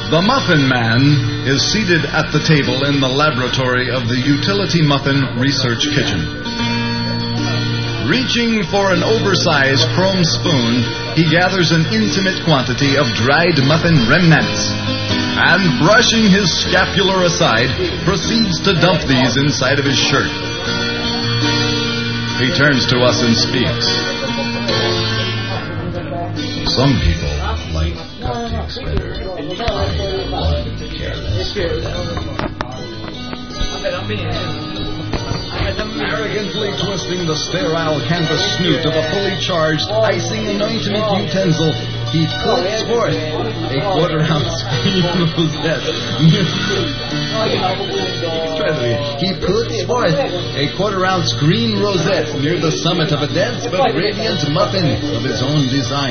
The Muffin Man is seated at the table in the laboratory of the Utility Muffin Research Kitchen. Reaching for an oversized chrome spoon, he gathers an intimate quantity of dried muffin remnants and, brushing his scapular aside, proceeds to dump these inside of his shirt. He turns to us and speaks. Some people like cupcakes better. Arrogantly twisting the sterile canvas snoot of a fully charged icing anointment utensil, he puts forth a quarter-ounce green rosette. He puts forth a quarter-ounce green rosette near the summit of a dense but radiant muffin of his own design.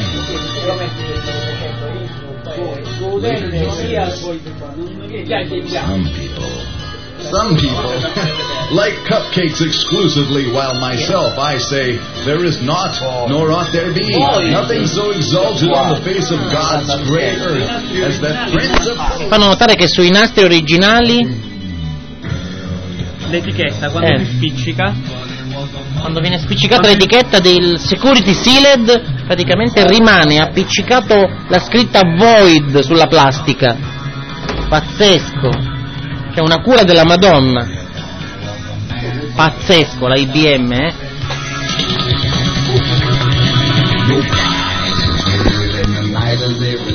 Some people like cupcakes exclusively, while myself, I say, there is not, nor ought there be, nothing so exalted on the face of God's great earth as that Prince of... Fanno notare che sui nastri originali l'etichetta quando si spiccica, quando viene spiccicata l'etichetta del Security Sealed, praticamente rimane appiccicato la scritta Void sulla plastica. Pazzesco. C'è una cura della Madonna. Pazzesco, la IBM,